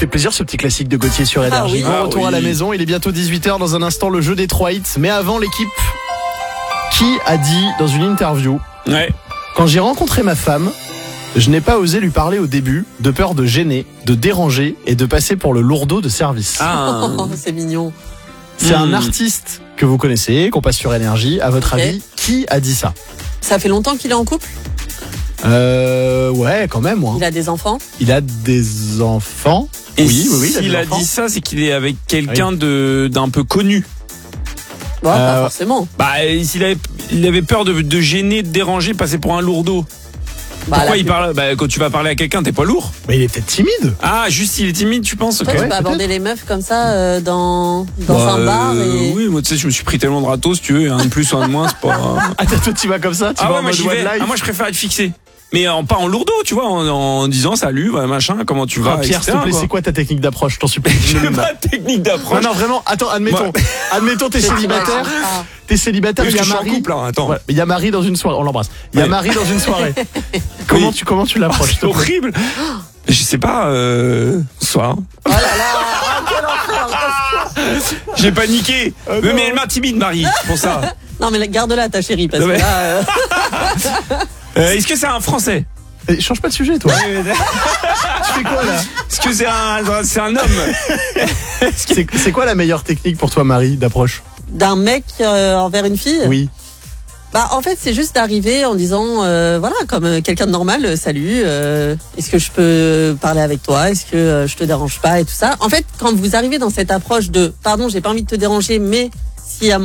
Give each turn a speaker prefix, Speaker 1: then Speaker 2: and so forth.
Speaker 1: fait plaisir ce petit classique de Gauthier sur Énergie.
Speaker 2: oui.
Speaker 1: Bon retour à la maison, il est bientôt 18h, dans un instant le jeu des 3 hits. Mais avant, l'équipe qui a dit dans une interview:
Speaker 3: Ouais.
Speaker 1: quand j'ai rencontré ma femme, je n'ai pas osé lui parler au début, de peur de gêner, de déranger et de passer pour le lourdeau de service.
Speaker 3: Ah.
Speaker 2: Oh, c'est mignon.
Speaker 1: C'est un artiste que vous connaissez, qu'on passe sur Énergie. À votre
Speaker 2: Ok.
Speaker 1: avis, qui a dit ça?
Speaker 2: Ça fait longtemps qu'il est en couple?
Speaker 1: Ouais, quand même, moi.
Speaker 2: Il a des enfants?
Speaker 1: Il a des enfants.
Speaker 3: Et
Speaker 1: oui,
Speaker 3: s'il
Speaker 1: des
Speaker 3: a
Speaker 1: enfants.
Speaker 3: dit ça, c'est qu'il est avec quelqu'un d'un peu connu.
Speaker 2: Bon, pas forcément.
Speaker 3: Bah, il avait peur de gêner, de déranger, de passer pour un lourdeau.
Speaker 2: Bah,
Speaker 3: Pourquoi
Speaker 2: la
Speaker 3: il parle? Bah, quand tu vas parler à quelqu'un, t'es pas lourd.
Speaker 1: Mais il est peut-être timide.
Speaker 3: Ah, juste il est timide, tu penses?
Speaker 2: Toi,
Speaker 3: Ok.
Speaker 2: tu peux aborder les meufs comme ça dans un bar et...
Speaker 3: Oui, moi tu sais, je me suis pris tellement de râteaux, si tu veux, un de plus ou un de moins, c'est pas.
Speaker 1: Ah, toi, tu vas comme ça? Tu vas
Speaker 3: ouais,
Speaker 1: en
Speaker 3: moi
Speaker 1: mode
Speaker 3: j'y vais.
Speaker 1: one life?
Speaker 3: Ah, moi je préfère être fixé. Mais pas en lourdeau, tu vois, en disant salut, machin, comment tu vas,
Speaker 1: Pierre, s'il te plaît, c'est quoi ta technique d'approche? Je t'en supplie.
Speaker 3: Je veux pas de technique d'approche.
Speaker 1: Non, vraiment, attends, admettons. Admettons, t'es célibataire. T'es célibataire,
Speaker 3: Parce
Speaker 1: il y
Speaker 3: que
Speaker 1: a
Speaker 3: je suis en
Speaker 1: Marie.
Speaker 3: couple, hein, attends.
Speaker 1: Ouais, il y a Marie dans une soirée, on l'embrasse. Il y a
Speaker 3: Ouais.
Speaker 1: Marie dans une soirée. Comment tu l'approches? s'il
Speaker 3: C'est
Speaker 1: te plaît
Speaker 3: horrible. Je sais pas, bonsoir.
Speaker 2: Oh là là, quel enfer.
Speaker 3: J'ai paniqué. Mais elle m'a timide, Marie, c'est pour ça.
Speaker 2: Non mais garde-la ta chérie parce
Speaker 3: Non,
Speaker 2: que
Speaker 3: mais-
Speaker 2: là...
Speaker 3: Est-ce que c'est un Français?
Speaker 1: Eh, change pas de sujet, toi. Tu fais quoi, là?
Speaker 3: Est-ce que c'est un homme?
Speaker 1: C'est quoi la meilleure technique pour toi, Marie, d'approche?
Speaker 2: D'un mec envers une fille?
Speaker 1: Oui.
Speaker 2: Bah en fait c'est juste d'arriver en disant voilà comme quelqu'un de normal, salut, est-ce que je peux parler avec toi, est-ce que je te dérange pas et tout ça. En fait quand vous arrivez dans cette approche de pardon j'ai pas envie de te déranger mais si à